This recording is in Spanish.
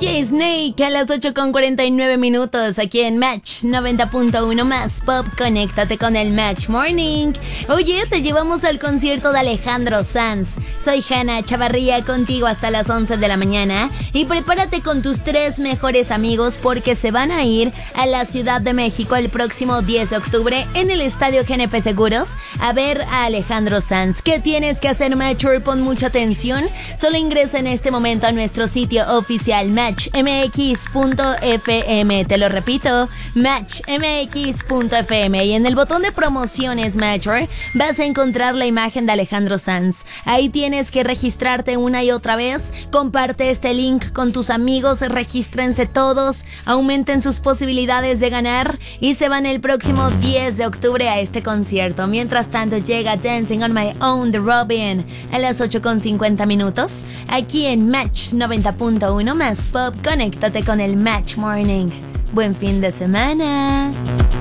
DJ Snake a las 8:49 aquí en Match 90.1 más Pop. Conéctate con el Match Morning. Oye, te llevamos al concierto de Alejandro Sanz. Soy Hanna Chavarría, contigo hasta las 11 de la mañana. Y prepárate con tus 3 mejores amigos porque se van a ir a la Ciudad de México el próximo 10 de octubre en el Estadio GNP Seguros a ver a Alejandro Sanz. ¿Qué tienes que hacer, Matcher? Pon mucha atención. Solo ingresa en este momento a nuestro sitio oficial matchmx.fm. Te lo repito, matchmx.fm. Y en el botón de promociones, Matcher, vas a encontrar la imagen de Alejandro Sanz. Ahí tienes que registrarte una y otra vez. Comparte este link con tus amigos, regístrense todos, aumenten sus posibilidades de ganar y se van el próximo 10 de octubre a este concierto. Mientras tanto llega Dancing on My Own de Robin a las 8:50 aquí en Match 90.1 más Pop. Conéctate con el Match Morning. Buen fin de semana.